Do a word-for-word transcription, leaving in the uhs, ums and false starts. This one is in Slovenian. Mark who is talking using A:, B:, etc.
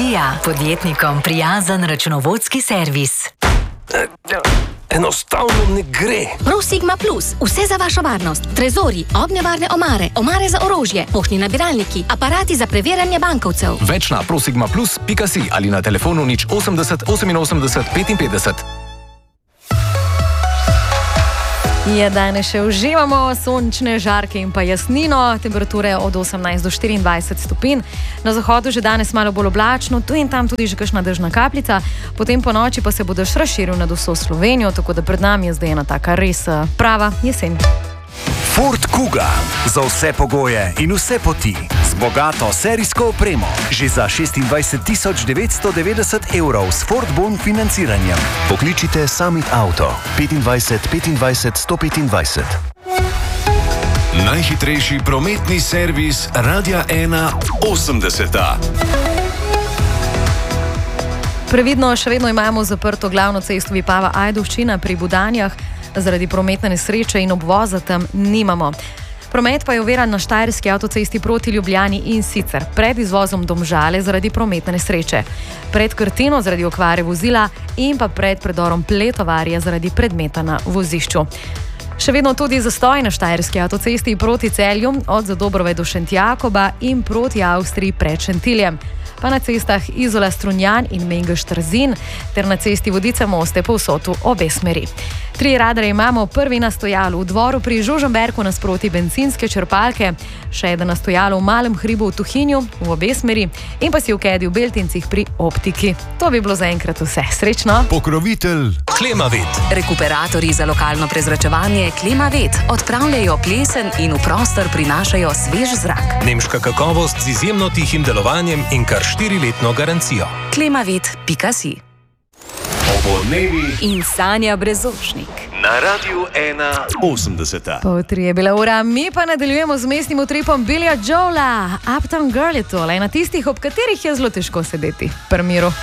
A: Telia, podjetnikom prijazen računovodski servis.
B: Enostavno ne gre.
C: ProSigma Plus, vse za vašo varnost. Trezori, ognjevarne omare, omare za orožje, poštni nabiralniki, aparati za preverjanje bankovcev.
D: Več na prosigma plus pika si ali na telefonu nič osemdeset oseminosemdeset petinpetdeset.
E: Je danes še uživamo sončne žarke in pa jasnino, temperature od osemnajst do štiriindvajset stopinj. Na zahodu že danes malo bolj oblačno, tu in tam tudi že kakšna dežna kapljica, potem po noči pa se bo dež razširil nad vso Slovenijo, tako da pred nami je zdaj ena taka res prava jesen.
F: Ford Kuga. Za vse pogoje in vse poti. Z bogato serijsko opremo. Že za šestindvajset tisoč devetsto devetdeset evrov s Ford Bon financiranjem. Pokličite Summit Auto. petindvajset petindvajset sto petindvajset.
G: Najhitrejši prometni servis Radia ena osemdeseta.
E: Previdno, še vedno imamo zaprto glavno cesto Vipava-Ajdovščina pri Budanjah. Zaradi prometne nesreče in obvoza tam nimamo. Promet pa je oviran na Štajerski avtocesti proti Ljubljani in sicer pred izvozom Domžale zaradi prometne nesreče, pred Krtino zaradi okvare vozila in pa pred predorom Pletovarja zaradi predmeta na vozišču. Še vedno tudi zastoj na Štajerski avtocesti proti Celju od Zadobrove do Šentjakoba in proti Avstriji pred Šentiljem. Pa na cestah Izola-Strunjan in Mengeš-Trzin ter na cesti Vodice-Moste povsod v obe smeri. Tri radare imamo, prvi na stojalu v Dvoru pri Žužemberku nasproti bencinske črpalke, še eden na stojalu v Malem hribu v Tuhinju v obe smeri in pa si v Kedi v Beltincih pri Optiki. To bi bilo zaenkrat vse. Srečno!
G: Pokrovitelj Klimavet.
A: Rekuperatorji za lokalno prezračevanje Klimavet odpravljajo plesen in v prostor prinašajo svež zrak.
B: Nemška kakovost z izjemno tihim delovanjem in kar štiriletno garancijo.
A: klimavet pika si.
G: Obodnevi
A: In Sanja Brezočnik.
G: na Radiu ena osemdeseta.
E: Pol tri je bila ura, mi pa nadaljujemo z mestnim utripom Billya Joela. Uptown Girl je tole, ena tistih, ob katerih je zelo težko sedeti. Pri miru.